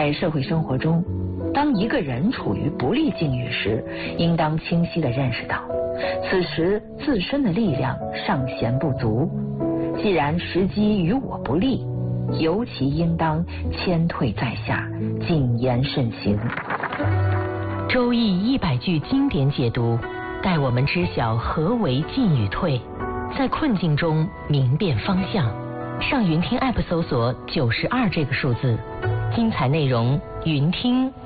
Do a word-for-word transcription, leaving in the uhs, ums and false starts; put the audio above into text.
在社会生活中，当一个人处于不利境遇时，应当清晰地认识到，此时自身的力量尚显不足。既然时机与我不利，尤其应当谦退在下，谨言慎行。 周易一百句经典解读，带我们知晓何为进与退，在困境中明辨方向。上云听 App 搜索九十二这个数字，精彩内容云听